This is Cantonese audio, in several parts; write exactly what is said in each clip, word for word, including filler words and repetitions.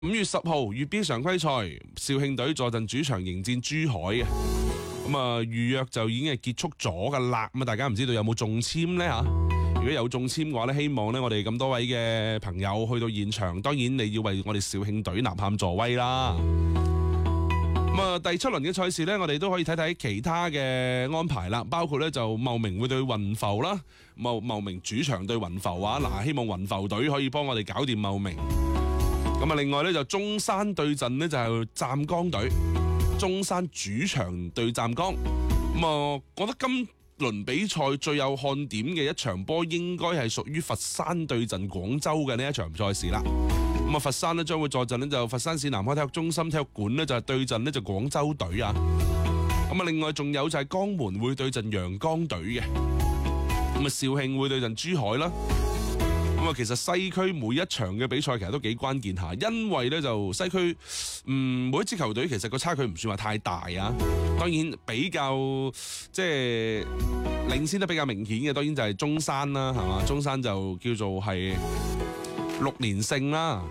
五月十號月 B 常規賽，肇慶隊坐鎮主場迎戰珠海嘅。咁啊，預約就已經係結束咗噶啦。咁啊，大家唔知道有冇中簽呢？吓？如果有中簽嘅話呢，希望呢我哋咁多位嘅朋友去到現場，當然你要為我哋肇慶隊吶喊助威啦。咁啊，第七輪嘅賽事呢，我哋都可以睇睇其他嘅安排啦，包括呢就茂名會對雲浮啦，茂茂名主場對雲浮啊。嗱，希望雲浮隊可以幫我哋搞掂茂名。咁啊，另外咧就中山對陣呢，就係湛江隊，中山主場對湛江。咁啊，覺得今輪比賽最有看點嘅一場波，應該係屬於佛山對陣廣州嘅呢一場賽事啦。咁啊，佛山呢將會坐鎮呢，就佛山市南海體育中心體育館呢，就係對陣呢，就廣州隊啊。咁啊，另外仲有就係江門會對陣陽江隊嘅。咁啊，肇慶會對陣珠海啦。咁啊，其實西區每一場嘅比賽其實都幾關鍵下，因為咧就西區，嗯，每一支球隊其實個差距唔算話太大啊。當然比較即係領先得比較明顯嘅，當然就係中山啦，係嘛？中山就叫做係六連勝啦。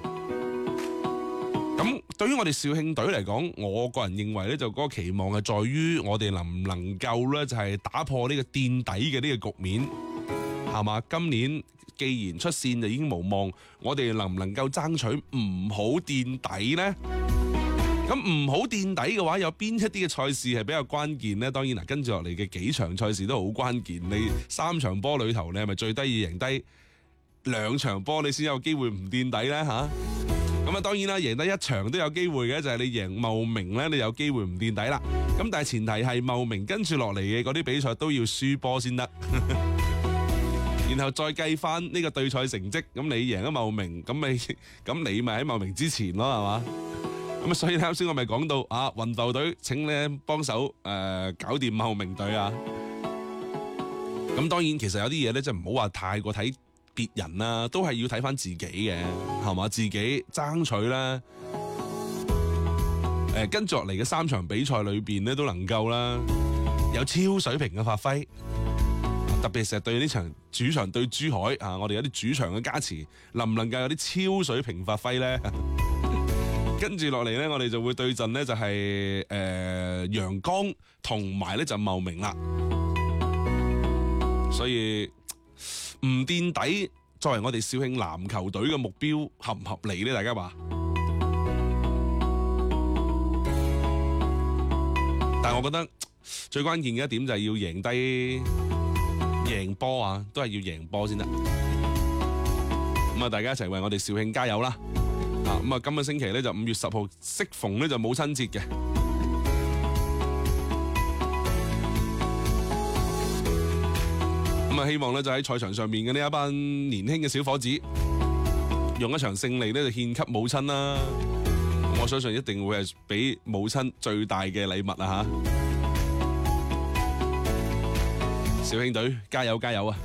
咁對於我哋肇慶隊嚟講，我個人認為咧就嗰個期望係在於我哋能唔能夠咧就係打破呢個墊底嘅呢個局面，係嘛？今年既然出線就已經無望，我哋能唔能夠爭取唔好墊底呢？咁唔好墊底嘅話，有邊一啲嘅賽事係比較關鍵呢？當然嗱，跟住落嚟嘅幾場賽事都好關鍵。你三場波裏頭，你係咪最低要贏低兩場波，你先有機會唔墊底呢？吓，咁啊，當然啦，贏得一場都有機會嘅，就係你贏茂名呢，你有機會唔墊底啦。咁但係前提係茂名跟住落嚟嘅嗰啲比賽都要輸波先得。然後再計翻呢個對賽成績，咁你贏咗茂名，咁咪咁你咪喺茂名之前咯，係嘛？咁啊，所以啱先我咪講到啊，雲浮隊請你幫手誒、呃、搞掂茂名隊啊。咁當然其實有啲嘢咧，即係唔好話太過睇別人啦，都係要睇翻自己嘅，係嘛？自己爭取啦。誒、呃，跟住落嚟嘅三場比賽裏邊咧，都能夠啦有超水平嘅發揮。特別係對呢場主場對珠海啊，我哋有啲主場嘅加持，能唔能夠有啲超水平發揮呢？跟住落嚟呢，我哋就會對陣呢，就係誒陽江同埋呢就茂名啦。所以唔墊底，作為我哋肇慶籃球隊嘅目標合唔合理呢？大家話？但係我覺得最關鍵嘅一點就係要贏低。贏波啊，都係要贏波先得。咁啊，大家一齊為我哋肇慶加油啦！啊，咁啊，今個星期咧就五月十號，適逢咧就母親節嘅。咁啊，希望咧就喺賽場上面嘅呢一班年輕嘅小伙子，用一場勝利咧就獻給母親啦。我相信一定會係俾母親最大嘅禮物啊！吓。肇慶隊加油加油啊！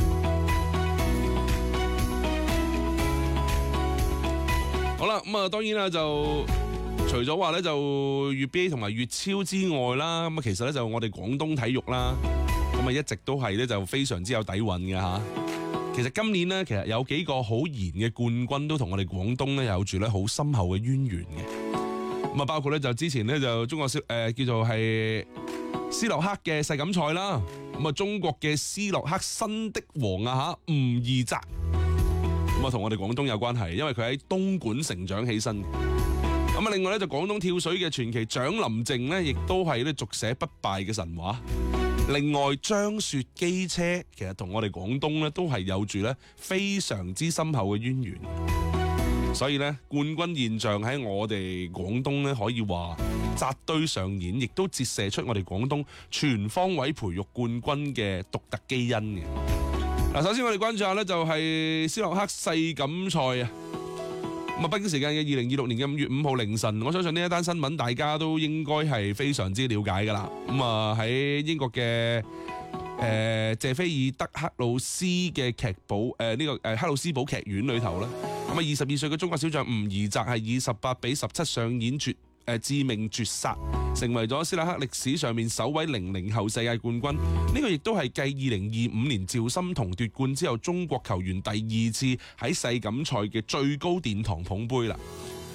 好啦，咁啊，當然啦，就除咗話咧就粵 B A 同埋粵超之外啦，咁啊，其實咧就我哋廣東體育啦，咁啊一直都係咧就非常之有底蘊嘅吓。其實今年呢，其實有幾個好燃嘅冠軍都同我哋廣東咧有住咧好深厚嘅淵源嘅。咁啊，包括咧就之前咧就中國誒、呃、叫做係斯洛克嘅世錦賽啦。咁啊，中國嘅斯洛克新的王啊吓，吳義澤，咁啊同我哋廣東有關係，因為佢喺東莞成長起身。咁啊，另外咧就廣東跳水嘅傳奇蔣林靜咧，亦都係咧續寫不敗嘅神話。另外張雪機車，其實同我哋廣東咧都係有住咧非常之深厚嘅淵源。所以咧冠軍現象喺我哋廣東咧可以話扎堆上演，亦都折射出我哋廣東全方位培育冠軍嘅獨特基因嘅。嗱，首先我哋關注下咧就係斯洛克世錦賽啊。咁啊，北京時間嘅二零二六年嘅五月五號凌晨，我相信呢一單新聞大家都應該係非常之了解噶啦。咁啊喺英國嘅誒、呃、謝菲爾德克魯斯嘅劇堡誒呢、呃這個誒、呃、克魯斯堡劇院裏頭啦。咁啊，二十二歲嘅中國小將吳儀澤係以十八比十七上演絕誒、呃、致命絕殺，成為咗斯洛克歷史上面首位零零後世界冠軍。呢、這個亦都係繼二零二五年趙心童奪冠之後，中國球員第二次喺世錦賽嘅最高殿堂捧杯啦。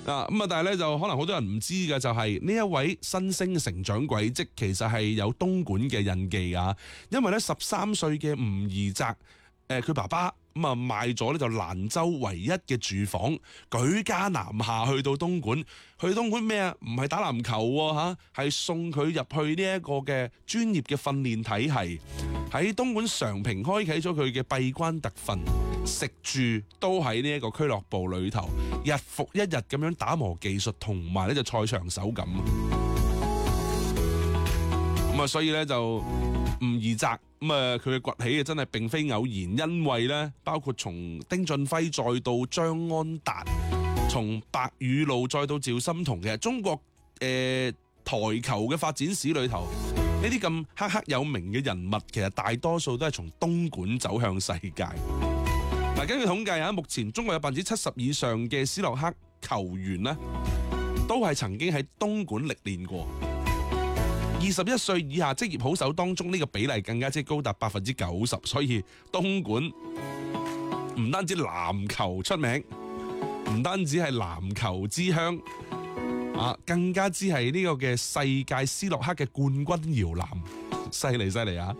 啊咁啊，但係咧就可能好多人唔知嘅就係呢一位新星嘅成長軌跡，其實係有東莞嘅印記啊。因為咧十三歲嘅吳怡澤，誒佢爸爸咁啊賣咗咧就蘭州唯一嘅住房，舉家南下去到東莞，去東莞咩啊？唔係打籃球喎嚇，係送佢入去呢一個嘅專業嘅訓練體系，喺東莞常平開啟咗佢嘅閉關特訓。食住都喺呢一個俱樂部裏頭，日復一日咁樣打磨技術，同埋呢就賽場手感。咁啊，所以咧就吳怡澤咁啊，佢嘅崛起啊，真係並非偶然，因為咧包括從丁俊暉再到張安達，從白雨露再到趙心童嘅中國誒、呃、台球嘅發展史裏頭，呢啲咁赫赫有名嘅人物，其實大多數都係從東莞走向世界。嗱，根據統計啊，目前中國有百分之七十以上嘅斯諾克球員呢，都係曾經喺東莞歷練過。二十一歲以下職業好手當中，呢個比例更加之高達百分之九十。所以東莞唔單止籃球出名，唔單止係籃球之鄉啊，更加之係呢個嘅世界斯諾克嘅冠軍搖籃，犀利犀利啊！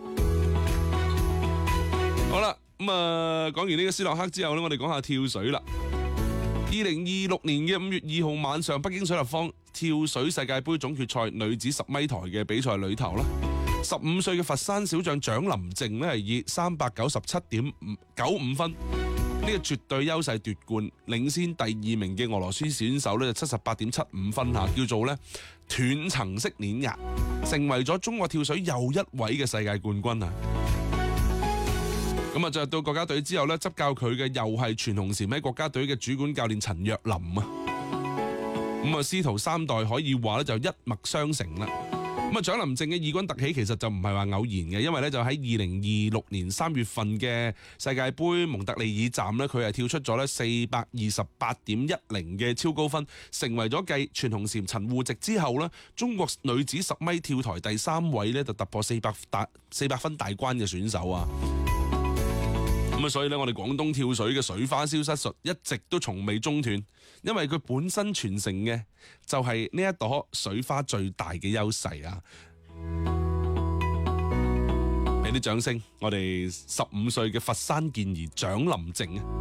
好啦。咁啊，講完呢個斯諾克之後咧，我哋講下跳水啦。二零二六年嘅五月二號晚上，北京水立方跳水世界盃總決賽女子十米台嘅比賽裏頭啦，十五歲嘅佛山小將蔣林靜呢係以三百九十七點九五分呢個絕對優勢奪冠，領先第二名嘅俄羅斯選手呢就七十八點七五分下，叫做呢斷層式碾壓，成為咗中國跳水又一位嘅世界冠軍啊！咁啊，就到國家隊之後咧，執教佢嘅又係全紅嬋喺國家隊嘅主管教練陳若琳啊。咁啊，師徒三代可以話咧就一脈相承啦。咁啊，蔣林靜嘅異軍突起其實就唔係話偶然嘅，因為咧就喺二零二六年三月份嘅世界盃蒙特利爾站咧，佢係跳出咗咧四百二十八點一零嘅超高分，成為咗繼全紅嬋陳芋汐之後咧，中國女子十米跳台第三位咧就突破四百大四百分大關嘅選手啊。咁啊，所以咧，我哋廣東跳水嘅水花消失術一直都從未中斷，因為佢本身傳承嘅就係呢一朵水花最大嘅優勢啊！俾啲掌聲，我哋十五歲嘅佛山健兒蔣林靜啊！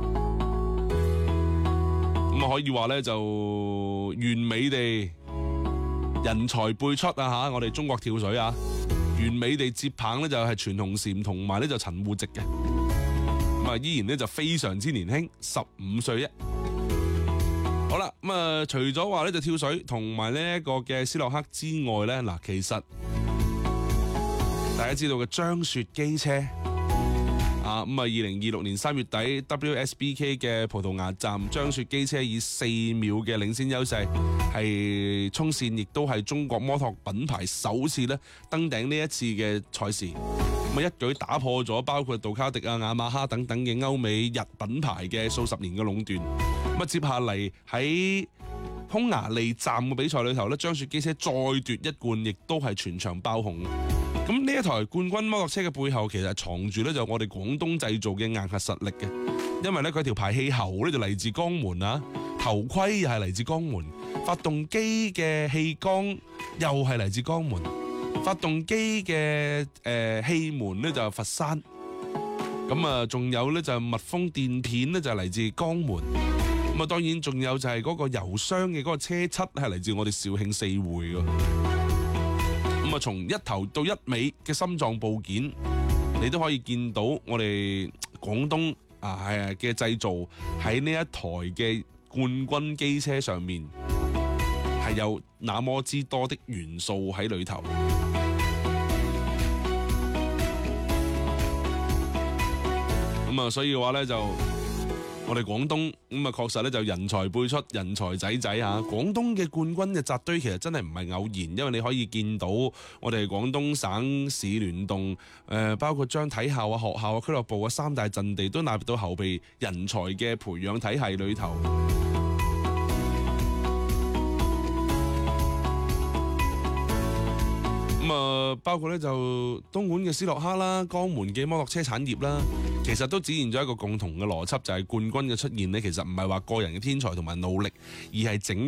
咁啊，可以話咧就完美地人才輩出啊！吓，我哋中國跳水啊，完美地接棒咧就係全紅嬋同埋咧就陳芋汐嘅。依然咧就非常之年輕，十五歲啫。好啦，咁啊，除咗話呢就跳水同埋呢一個嘅斯諾克之外咧，嗱，其實大家知道嘅張雪機車啊，咁啊，二零二六年三月底 W S B K 嘅葡萄牙站，張雪機車以四秒嘅領先優勢係衝線，亦都係中國摩托品牌首次咧登頂呢一次嘅賽事。咁一舉打破咗包括杜卡迪啊、雅馬哈等等嘅歐美日品牌嘅數十年嘅壟斷。咁啊，接下嚟喺匈牙利站嘅比賽裏頭咧，張雪機車再奪一冠，亦都係全場爆紅。咁呢一台冠軍摩托車嘅背後，其實藏住咧就我哋廣東製造嘅硬核實力嘅，因為咧佢條排氣喉咧就嚟自江門啊，頭盔又係嚟自江門，發動機嘅氣缸又係嚟自江門。發動機嘅誒氣門咧就係佛山，咁啊仲有咧就係密封電片咧就係嚟自江門，咁啊當然仲有就係嗰個油箱嘅嗰個車漆係嚟自我哋肇慶四會㗎，咁啊從一頭到一尾嘅心臟部件，你都可以見到我哋廣東啊係嘅製造喺呢一台嘅冠軍機車上面係有那麼之多的元素喺裏頭。咁啊，所以嘅話咧，就我哋廣東咁啊，確實咧就人才輩出，人才仔仔嚇。廣東嘅冠軍嘅紮堆其實真係唔係偶然，因為你可以見到我哋廣東省市聯動，誒、呃、包括將體校啊、學校啊、俱樂部啊三大陣地都納入到後備人才嘅培養體系裏頭。咁啊，包括咧就東莞嘅斯諾克啦、江門嘅摩托車產業啦，其實都展現咗一個共同嘅邏輯，就係冠軍嘅出現呢，其實唔係話個人嘅天才同埋努力，而係整